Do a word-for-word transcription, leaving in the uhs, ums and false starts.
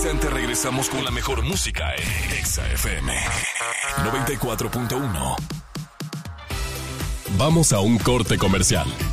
instante regresamos con la mejor música en Exa F M noventa y cuatro punto uno. Vamos a un corte comercial.